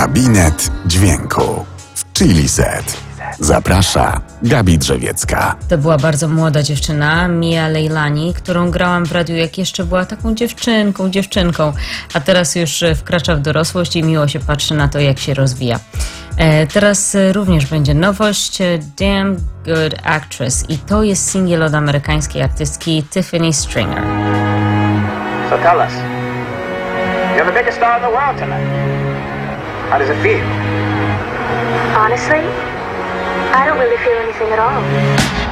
Gabinet Dźwięku w Chili Set. Zaprasza Gabi Drzewiecka. To była bardzo młoda dziewczyna, Mia Leilani, którą grałam w radiu, jak jeszcze była taką dziewczynką, a teraz już wkracza w dorosłość i miło się patrzy na to, jak się rozwija. Teraz również będzie nowość, Damn Good Actress, i to jest singiel od amerykańskiej artystki Tiffany Stringer. So tell us, you're the biggest star in the world tonight. How does it feel? Honestly, I don't really feel anything at all.